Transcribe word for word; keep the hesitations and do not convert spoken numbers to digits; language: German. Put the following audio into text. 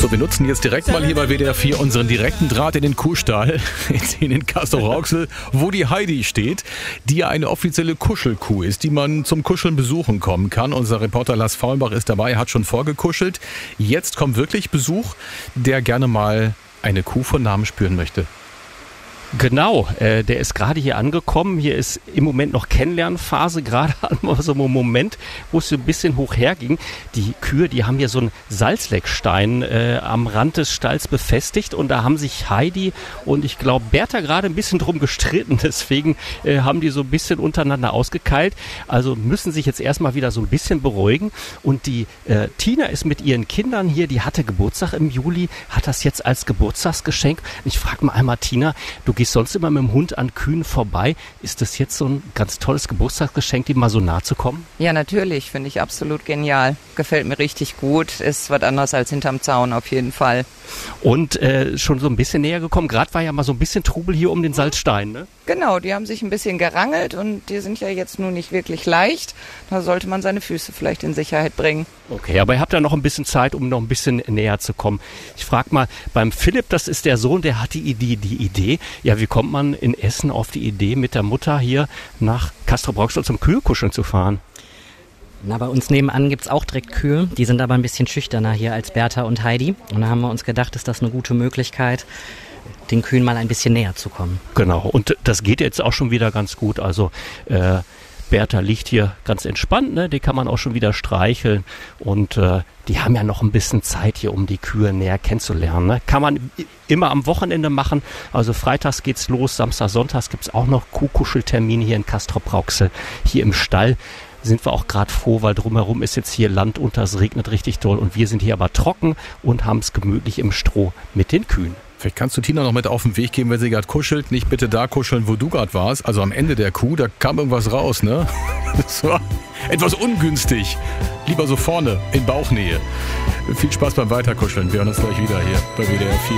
So, wir nutzen jetzt direkt mal hier bei W D R vier unseren direkten Draht in den Kuhstall, in den Castrop-Rauxel, wo die Heidi steht, die ja eine offizielle Kuschelkuh ist, die man zum Kuscheln besuchen kommen kann. Unser Reporter Lars Faulenbach ist dabei, hat schon vorgekuschelt. Jetzt kommt wirklich Besuch, der gerne mal eine Kuh von Namen spüren möchte. Genau, äh, der ist gerade hier angekommen. Hier ist im Moment noch Kennenlernphase, gerade an so einem Moment, wo es so ein bisschen hoch herging. Die Kühe, die haben hier so einen Salzleckstein äh, am Rand des Stalls befestigt und da haben sich Heidi und ich glaube Bertha gerade ein bisschen drum gestritten. Deswegen äh, haben die so ein bisschen untereinander ausgekeilt. Also müssen sich jetzt erstmal wieder so ein bisschen beruhigen. Und die äh, Tina ist mit ihren Kindern hier, die hatte Geburtstag im Juli, hat das jetzt als Geburtstagsgeschenk. Ich frage mal einmal, Tina, du gehst sonst immer mit dem Hund an Kühen vorbei. Ist das jetzt so ein ganz tolles Geburtstagsgeschenk, dem mal so nah zu kommen? Ja, natürlich. Finde ich absolut genial. Gefällt mir richtig gut. Ist was anderes als hinterm Zaun auf jeden Fall. Und äh, schon so ein bisschen näher gekommen. Gerade war ja mal so ein bisschen Trubel hier um den Salzstein, ne? Genau, die haben sich ein bisschen gerangelt und die sind ja jetzt nun nicht wirklich leicht. Da sollte man seine Füße vielleicht in Sicherheit bringen. Okay, aber ihr habt ja noch ein bisschen Zeit, um noch ein bisschen näher zu kommen. Ich frage mal, beim Philipp, das ist der Sohn, der hat die Idee, die Idee. Ja, wie kommt man in Essen auf die Idee, mit der Mutter hier nach Castrop-Rauxel zum Kühlkuscheln zu fahren? Na, bei uns nebenan gibt's auch direkt Kühe. Die sind aber ein bisschen schüchterner hier als Bertha und Heidi. Und da haben wir uns gedacht, ist das eine gute Möglichkeit, den Kühen mal ein bisschen näher zu kommen. Genau, und das geht jetzt auch schon wieder ganz gut. Also äh, Bertha liegt hier ganz entspannt, ne? Die kann man auch schon wieder streicheln. Und äh, die haben ja noch ein bisschen Zeit hier, um die Kühe näher kennenzulernen. Ne? Kann man immer am Wochenende machen. Also freitags geht's los, Samstag, Sonntags gibt's auch noch Kuhkuscheltermine hier in Castrop-Rauxel, hier im Stall. Sind wir auch gerade froh, weil drumherum ist jetzt hier Land unter, es regnet richtig doll und wir sind hier aber trocken und haben es gemütlich im Stroh mit den Kühen. Vielleicht kannst du Tina noch mit auf den Weg geben, wenn sie gerade kuschelt. Nicht bitte da kuscheln, wo du gerade warst. Also am Ende der Kuh, da kam irgendwas raus, ne? Das war etwas ungünstig. Lieber so vorne, in Bauchnähe. Viel Spaß beim Weiterkuscheln. Wir hören uns gleich wieder hier bei W D R vier.